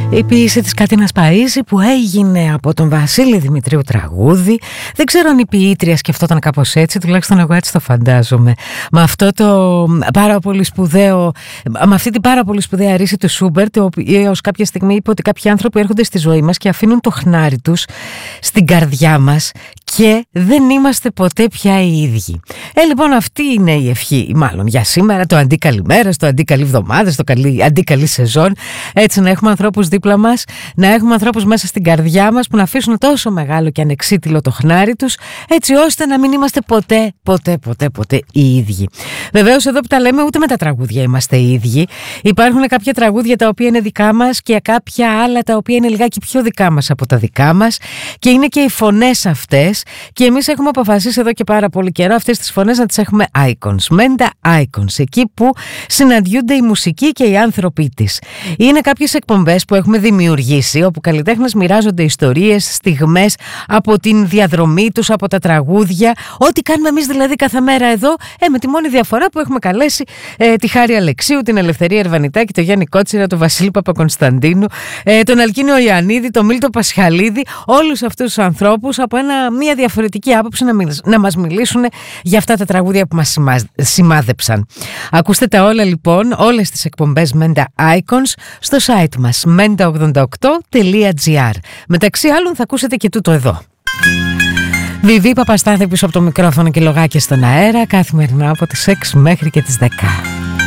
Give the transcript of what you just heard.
Η ποίηση της Κατίνας Παΐζη που έγινε από τον Βασίλη Δημητρίου τραγούδι. Δεν ξέρω αν η ποιήτρια σκεφτόταν κάπως έτσι, τουλάχιστον εγώ έτσι το φαντάζομαι. Με αυτό το πάρα πολύ σπουδαίο, με αυτή την πάρα πολύ σπουδαία ρίση του Σούμπερτ, ο οποίος κάποια στιγμή είπε ότι κάποιοι άνθρωποι έρχονται στη ζωή μας και αφήνουν το χνάρι τους στην καρδιά μας και δεν είμαστε ποτέ πια οι ίδιοι. Λοιπόν, αυτή είναι η ευχή, μάλλον για σήμερα, το αντί καλημέρα, το αντί καλή εβδομάδα, το αντί καλή σεζόν. Έτσι, να έχουμε ανθρώπους δίπλα μας, να έχουμε ανθρώπους μέσα στην καρδιά μας που να αφήσουν τόσο μεγάλο και ανεξίτηλο το χνάρι τους, έτσι ώστε να μην είμαστε ποτέ οι ίδιοι. Βεβαίως, εδώ που τα λέμε, ούτε με τα τραγούδια είμαστε οι ίδιοι. Υπάρχουν κάποια τραγούδια τα οποία είναι δικά μας και κάποια άλλα τα οποία είναι λιγάκι πιο δικά μας από τα δικά μας, και είναι και οι φωνές αυτές. Και εμείς έχουμε αποφασίσει εδώ και πάρα πολύ καιρό αυτές τις φωνές να τις έχουμε icons. Menda icons, εκεί που συναντιούνται η μουσική και οι άνθρωποι της. Είναι κάποιες εκπομπές που έχουμε δημιουργήσει, όπου καλλιτέχνες μοιράζονται ιστορίες, στιγμές από την διαδρομή τους, από τα τραγούδια. Ό,τι κάνουμε εμείς δηλαδή κάθε μέρα εδώ, με τη μόνη διαφορά που έχουμε καλέσει τη Χάρη Αλεξίου, την Ελευθερία Ερβανιτάκη, τον Γιάννη Κότσιρα, τον Βασίλη Παπακωνσταντίνου, τον Αλκίνιο Ιωαννίδη, τον Μίλτο Πασχαλίδη, όλους αυτούς τους ανθρώπους από μια διαφορετική άποψη να μας μιλήσουν για αυτά τα τραγούδια που μας σημάδεψαν. Ακούστε τα όλα λοιπόν, όλες τις εκπομπές Menda Icons στο site μας menda88.gr. Μεταξύ άλλων θα ακούσετε και τούτο εδώ. Βιβί Παπαστάθη πίσω από το μικρόφωνο και λογάκια στον αέρα, καθημερινά από τις 6 μέχρι και τις 10.